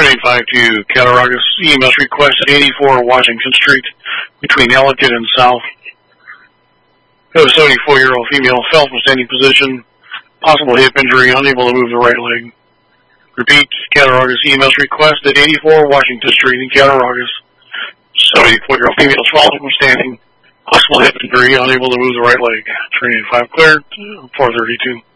385 to Cattaraugus. EMS request at 84 Washington Street between Ellicott and South. We have a 74-year-old female fell from standing position. Possible hip injury, unable to move the right leg. Repeat, Cattaraugus EMS request at 84 Washington Street in Cattaraugus. 74-year-old female falling from standing. Possible hip injury, unable to move the right leg. 385 cleared, 432.